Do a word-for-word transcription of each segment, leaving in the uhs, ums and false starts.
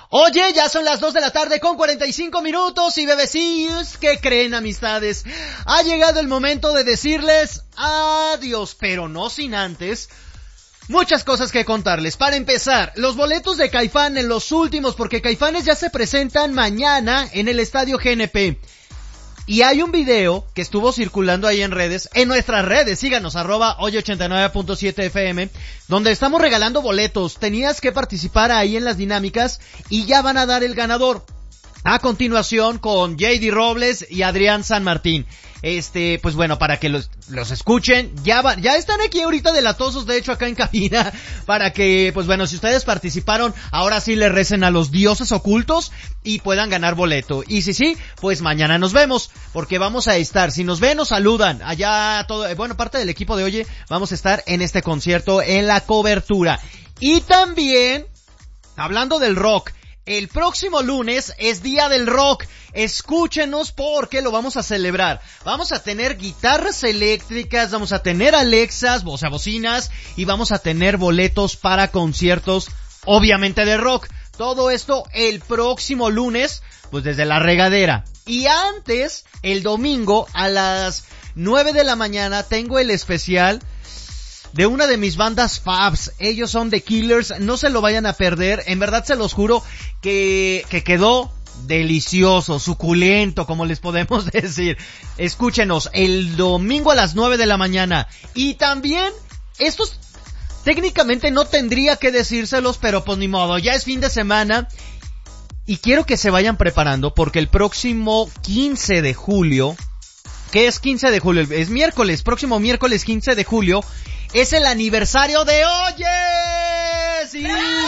Oye, ya son las dos de la tarde con cuarenta y cinco minutos y bebecillos, ¿qué creen, amistades? Ha llegado el momento de decirles adiós, pero no sin antes muchas cosas que contarles. Para empezar, los boletos de Caifán en los últimos, porque Caifanes ya se presentan mañana en el Estadio G N P. Y hay un video que estuvo circulando ahí en redes, en nuestras redes, síganos, arroba hoy ochenta y nueve punto siete F M, donde estamos regalando boletos. Tenías que participar ahí en las dinámicas y ya van a dar el ganador. A continuación con J D Robles y Adrián San Martín. Este, pues bueno, para que los, los escuchen, ya va, ya están aquí ahorita delatosos, de hecho acá en cabina, para que, pues bueno, si ustedes participaron, ahora sí le recen a los dioses ocultos y puedan ganar boleto. Y si sí, pues mañana nos vemos, porque vamos a estar, si nos ven, nos saludan, allá todo, bueno, parte del equipo de Oye, vamos a estar en este concierto, en la cobertura. Y también, hablando del rock, el próximo lunes es Día del Rock. Escúchenos porque lo vamos a celebrar. Vamos a tener guitarras eléctricas, vamos a tener Alexas, o sea, bocinas, y vamos a tener boletos para conciertos, obviamente de rock. Todo esto el próximo lunes, pues desde la regadera. Y antes, el domingo a las nueve de la mañana, tengo el especial de una de mis bandas fabs. Ellos son The Killers, no se lo vayan a perder, en verdad se los juro que, que quedó delicioso, suculento, como les podemos decir. Escúchenos, el domingo a las nueve de la mañana. Y también, estos técnicamente no tendría que decírselos, pero pues ni modo, ya es fin de semana. Y quiero que se vayan preparando, porque el próximo quince de julio, ¿qué es quince de julio? Es miércoles, próximo miércoles quince de julio, es el aniversario de Oye, sí,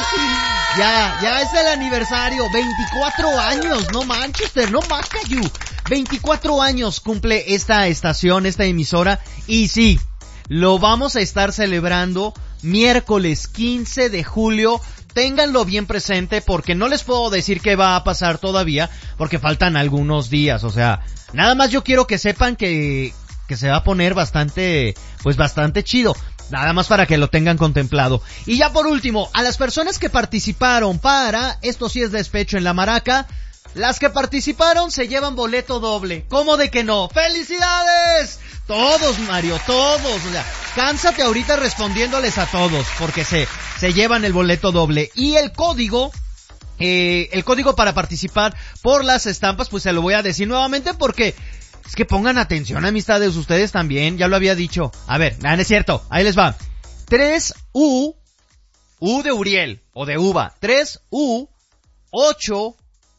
ya, ya es el aniversario, veinticuatro años, no Manchester, no Macayu, veinticuatro años cumple esta estación, esta emisora, y sí, lo vamos a estar celebrando miércoles quince de julio, ténganlo bien presente porque no les puedo decir qué va a pasar todavía, porque faltan algunos días, o sea, nada más yo quiero que sepan que, que se va a poner bastante, pues bastante chido. Nada más para que lo tengan contemplado. Y ya por último, a las personas que participaron para Esto sí es despecho en la Maraca, las que participaron se llevan boleto doble. ¿Cómo de que no? ¡Felicidades! Todos, Mario, todos. O sea, cánsate ahorita respondiéndoles a todos, porque se, se llevan el boleto doble. Y el código, eh, el código para participar por las estampas, pues se lo voy a decir nuevamente porque es que pongan atención, amistades, ustedes también, ya lo había dicho. A ver, no, no es cierto, ahí les va. tres U, U de Uriel, o de uva. tres U, ocho,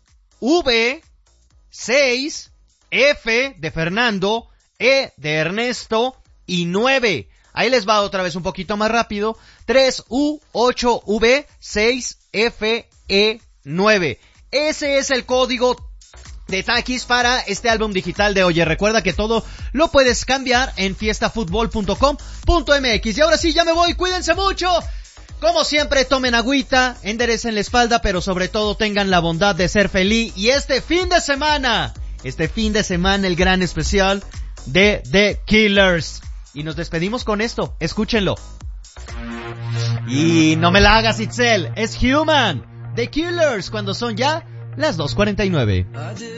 V, seis, F de Fernando, E de Ernesto y nueve. Ahí les va otra vez un poquito más rápido. tres U, ocho, V, seis, F, E, nueve. Ese es el código de Takis para este álbum digital de Oye. Recuerda que todo lo puedes cambiar en fiesta futbol punto com punto m x. Y ahora sí, ya me voy, cuídense mucho. Como siempre, tomen agüita, enderecen la espalda, pero sobre todo tengan la bondad de ser feliz. Y este fin de semana, este fin de semana, el gran especial de The Killers. Y nos despedimos con esto, escúchenlo. Y no me la hagas, Itzel, es Human, The Killers, cuando son ya las dos cuarenta y nueve.